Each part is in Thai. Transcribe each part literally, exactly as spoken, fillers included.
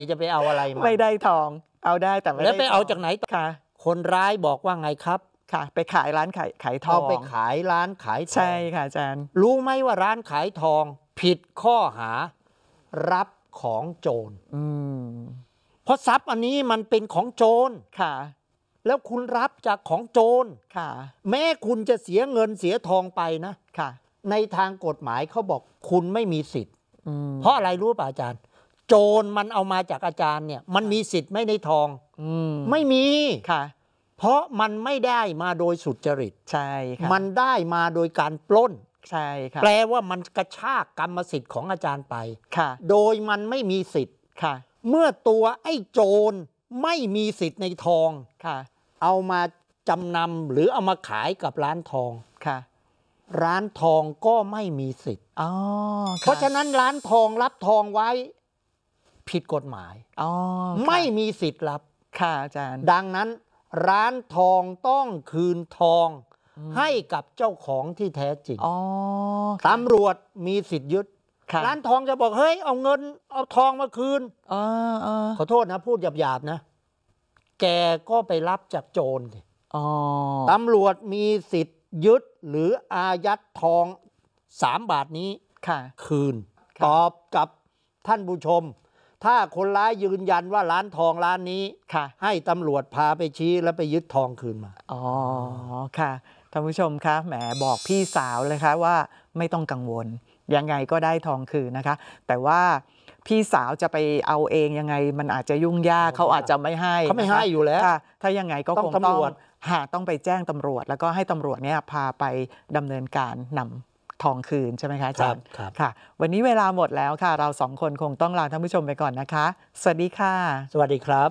จะไปเอาอะไรมาไม่ได้ทองเอาได้แต่ไม่ได้แล้วไปเอาจากไหนค่ะคนร้ายบอกว่าไงครับค่ะไปขายร้านขายขายทองเอาไปขายร้านขายทองใช่ค่ะอาจารย์รู้ไหมว่าร้านขายทองผิดข้อหารับของโจรอืมเพราะทรัพย์อันนี้มันเป็นของโจรค่ะแล้วคุณรับจากของโจรค่ะแม้คุณจะเสียเงินเสียทองไปนะค่ะในทางกฎหมายเขาบอกคุณไม่มีสิทธิ์เพราะอะไรรู้ป่ะอาจารย์โจรมันเอามาจากอาจารย์เนี่ยมันมีสิทธิ์ไม่ในทองไม่มีค่ะเพราะมันไม่ได้มาโดยสุจริตใช่ค่ะมันได้มาโดยการปล้นใช่ค่ะแปลว่ามันกระชากกรรมสิทธิ์ของอาจารย์ไปค่ะโดยมันไม่มีสิทธิ์ค่ะเมื่อตัวไอ้โจรไม่มีสิทธิ์ในทองค่ะเอามาจำนำหรือเอามาขายกับร้านทองค่ะร้านทองก็ไม่มีสิทธิ์อ๋อเพราะฉะนั้นร้านทองรับทองไว้ผิดกฎหมายอ๋อไม่มีสิทธิ์รับค่ะอาจารย์ดังนั้นร้านทองต้องคืนทองให้กับเจ้าของที่แท้จริงอ๋อตำรวจมีสิทธิ์ยึดร้านทองจะบอกเฮ้ยเอาเงินเอาทองมาคืนออขอโทษนะพูดหยาบๆนะแกก็ไปรับจากโจรตำรวจมีสิทธิ์ยึดหรืออายัดทองสามบาทนี้คืนตอบกับท่านผู้ชมถ้าคนร้ายยืนยันว่าร้านทองร้านนี้ให้ตำรวจพาไปชี้แล้วไปยึดทองคืนมาอ๋อค่ะท่านผู้ชมคะแหมบอกพี่สาวเลยค่ะว่าไม่ต้องกังวลยังไงก็ได้ทองคืนนะคะแต่ว่าพี่สาวจะไปเอาเองยังไงมันอาจจะยุ่งยากเขาอาจจะไม่ให้เขาไม่ให้อยู่แล้วถ้ายังไงก็คงต้องหาต้องไปแจ้งตำรวจแล้วก็ให้ตำรวจเนี่ยพาไปดำเนินการนำทองคืนใช่ไหมคะอาจารย์ค่ะวันนี้เวลาหมดแล้วค่ะเราสองคนคงต้องลาท่านผู้ชมไปก่อนนะคะสวัสดีค่ะสวัสดีครับ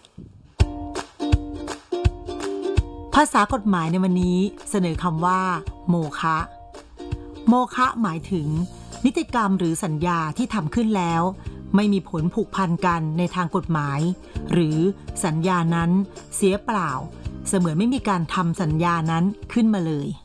ภาษากฎหมายในวันนี้เสนอคำว่าโมฆะโมฆะหมายถึงนิติกรรมหรือสัญญาที่ทำขึ้นแล้วไม่มีผลผูกพันกันในทางกฎหมายหรือสัญญานั้นเสียเปล่าเสมือนไม่มีการทำสัญญานั้นขึ้นมาเลย